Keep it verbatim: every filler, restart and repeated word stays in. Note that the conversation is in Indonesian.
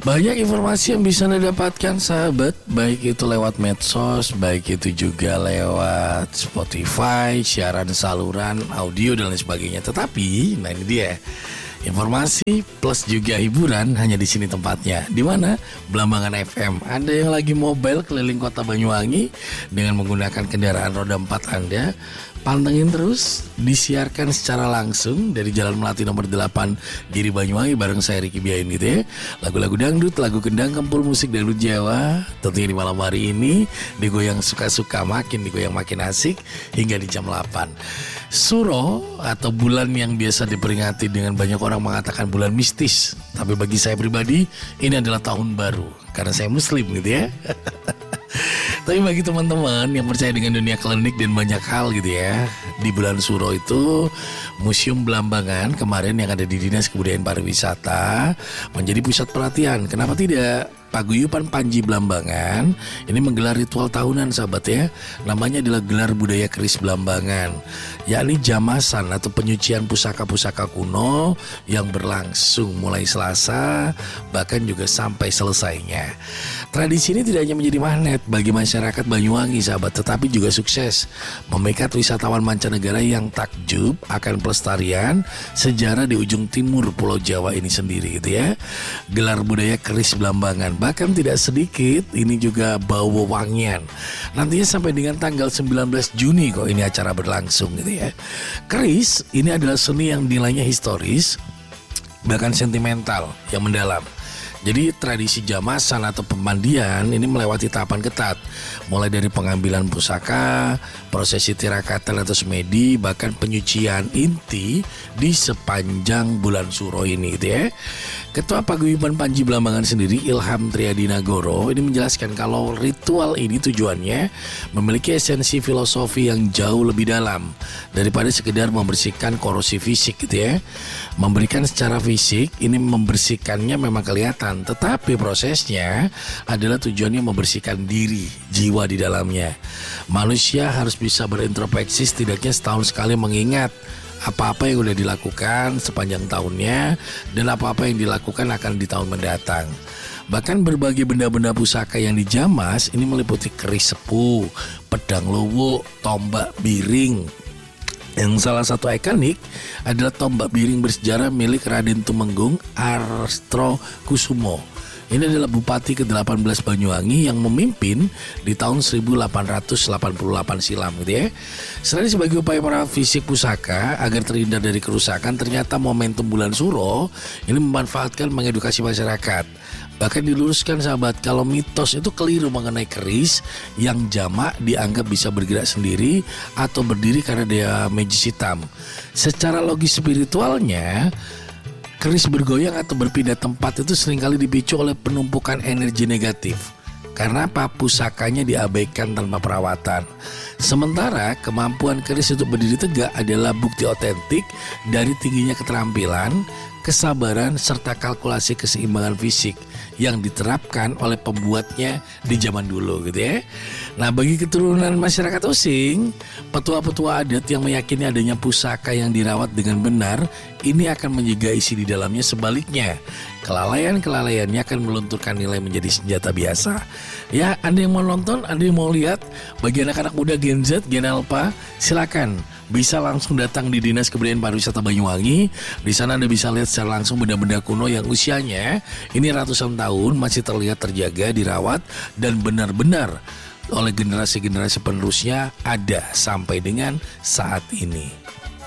Banyak informasi yang bisa Anda dapatkan sahabat, baik itu lewat medsos, baik itu juga lewat Spotify, siaran saluran audio dan lain sebagainya. Tetapi, nah ini dia, informasi plus juga hiburan hanya di sini tempatnya. Di mana? Blambangan F M. Anda yang lagi mobile keliling kota Banyuwangi dengan menggunakan kendaraan roda empat Anda, pantengin terus, disiarkan secara langsung dari Jalan Melati nomor delapan Giri Banyuwangi bareng saya Ricky Biain gitu ya. Lagu-lagu dangdut, lagu kendang, kempul, musik dangdut Jawa. Tentunya di malam hari ini digoyang suka-suka, makin digoyang makin asik hingga di jam delapan. Suro atau bulan yang biasa diperingati dengan banyak orang mengatakan bulan mistis, tapi bagi saya pribadi ini adalah tahun baru karena saya muslim gitu ya. Tapi bagi teman-teman yang percaya dengan dunia klinik dan banyak hal gitu ya, di bulan Suro itu Museum Blambangan kemarin yang ada di Dinas Kebudayaan Pariwisata menjadi pusat perhatian. Kenapa tidak? Paguyuban Panji Blambangan ini menggelar ritual tahunan sahabat ya. Namanya adalah gelar budaya keris Blambangan, yakni jamasan atau penyucian pusaka-pusaka kuno yang berlangsung mulai Selasa bahkan juga sampai selesainya. Tradisi ini tidak hanya menjadi magnet bagi masyarakat Banyuwangi sahabat, tetapi juga sukses memikat wisatawan mancanegara yang takjub akan pelestarian sejarah di ujung timur Pulau Jawa ini sendiri gitu ya. Gelar budaya keris Blambangan, bahkan tidak sedikit ini juga bau wewangian. Nantinya sampai dengan tanggal sembilan belas Juni kok ini acara berlangsung gitu ya. Keris ini adalah seni yang nilainya historis bahkan sentimental yang mendalam. Jadi tradisi jamasan atau pemandian ini melewati tahapan ketat, mulai dari pengambilan pusaka, prosesi tirakatan atau semedi, bahkan penyucian inti di sepanjang bulan Suro ini gitu ya. Ketua Paguyuban Panji Blambangan sendiri, Ilham Triadinagoro, ini menjelaskan kalau ritual ini tujuannya memiliki esensi filosofi yang jauh lebih dalam daripada sekedar membersihkan korosi fisik gitu ya. Memberikan secara fisik ini membersihkannya memang kelihatan, tetapi prosesnya adalah tujuannya membersihkan diri, jiwa di dalamnya. Manusia harus bisa berintrospeksi setidaknya setahun sekali, mengingat apa-apa yang sudah dilakukan sepanjang tahunnya dan apa-apa yang dilakukan akan di tahun mendatang. Bahkan berbagai benda-benda pusaka yang dijamas ini meliputi keris sepuh, pedang luwuk, tombak biring. Yang salah satu ikonik adalah tombak biring bersejarah milik Raden Tumenggung Arstro Kusumo. Ini adalah Bupati ke delapan belas Banyuwangi yang memimpin di tahun seribu delapan ratus delapan puluh delapan silam gitu ya. Selain sebagai upaya merawat fisik pusaka agar terhindar dari kerusakan, ternyata momentum bulan Suro ini memanfaatkan mengedukasi masyarakat. Bahkan diluruskan sahabat kalau mitos itu keliru mengenai keris yang jamak dianggap bisa bergerak sendiri atau berdiri karena dia magis hitam. Secara logis spiritualnya, keris bergoyang atau berpindah tempat itu seringkali dipicu oleh penumpukan energi negatif. Karena apa? Pusakanya diabaikan tanpa perawatan. Sementara kemampuan keris untuk berdiri tegak adalah bukti otentik dari tingginya keterampilan, kesabaran, serta kalkulasi keseimbangan fisik yang diterapkan oleh pembuatnya di zaman dulu gitu ya. Nah, bagi keturunan masyarakat Osing, petua-petua adat yang meyakini adanya pusaka yang dirawat dengan benar ini akan menjaga isi di dalamnya. Sebaliknya, kelalaian-kelalaiannya akan melunturkan nilai menjadi senjata biasa. Ya, Anda yang mau nonton, Anda yang mau lihat, bagi anak-anak muda Gen Z, Gen Alpha, silakan bisa langsung datang di Dinas Kebudayaan Pariwisata Banyuwangi. Di sana Anda bisa lihat secara langsung benda-benda kuno yang usianya ini ratusan tahun masih terlihat terjaga, dirawat dan benar-benar oleh generasi-generasi penerusnya ada sampai dengan saat ini.